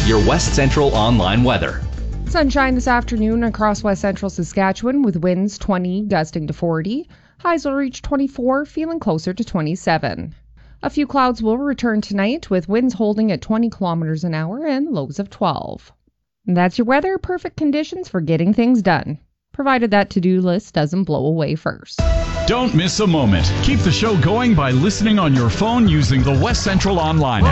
your West Central Online weather. Sunshine this afternoon across West Central Saskatchewan with winds 20 gusting to 40. Highs will reach 24, feeling closer to 27. A few clouds will return tonight with winds holding at 20 kilometers an hour and lows of 12. That's your weather. Perfect conditions for getting things done, provided that to-do list doesn't blow away first. Don't miss a moment. Keep the show going by listening on your phone using the West Central Online app.